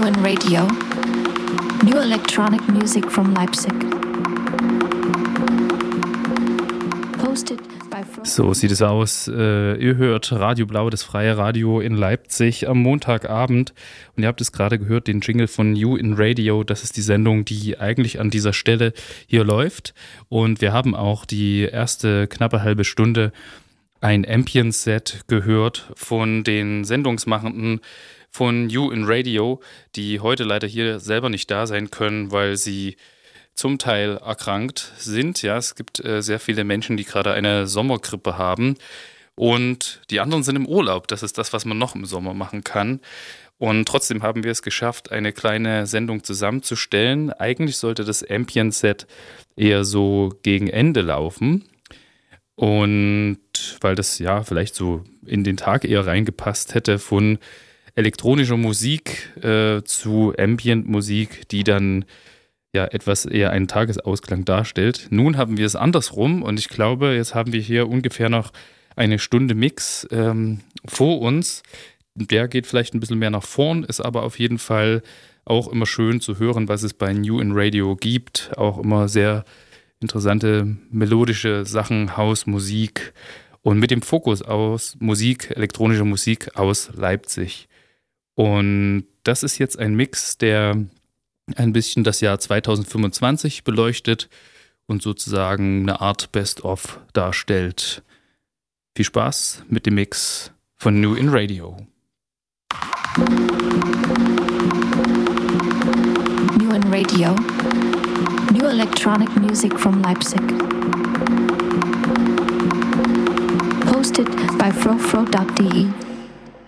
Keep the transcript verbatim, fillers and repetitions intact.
in Radio. New electronic music from Leipzig. Posted by Fro- So sieht es aus. Äh, ihr hört Radio Blau, das freie Radio in Leipzig am Montagabend. Und ihr habt es gerade gehört, den Jingle von New in Radio. Das ist die Sendung, die eigentlich an dieser Stelle hier läuft. Und wir haben auch die erste knappe halbe Stunde ein Ambient-Set gehört von den Sendungsmachenden von New in Radio, die heute leider hier selber nicht da sein können, weil sie zum Teil erkrankt sind. Ja, es gibt äh, sehr viele Menschen, die gerade eine Sommergrippe haben und die anderen sind im Urlaub. Das ist das, was man noch im Sommer machen kann. Und trotzdem haben wir es geschafft, eine kleine Sendung zusammenzustellen. Eigentlich sollte das Ambient-Set eher so gegen Ende laufen. Und weil das ja vielleicht so in den Tag eher reingepasst hätte von elektronischer Musik äh, zu Ambient-Musik, die dann ja etwas eher einen Tagesausklang darstellt. Nun haben wir es andersrum und ich glaube, jetzt haben wir hier ungefähr noch eine Stunde Mix ähm, vor uns. Der geht vielleicht ein bisschen mehr nach vorn, ist aber auf jeden Fall auch immer schön zu hören, was es bei New in Radio gibt. Auch immer sehr interessante melodische Sachen, Hausmusik und mit dem Fokus aus Musik, elektronischer Musik aus Leipzig. Und das ist jetzt ein Mix, der ein bisschen das Jahr zwanzig fünfundzwanzig beleuchtet und sozusagen eine Art Best-of darstellt. Viel Spaß mit dem Mix von New in Radio. New in Radio. New electronic music from Leipzig. Posted by frofro dot de.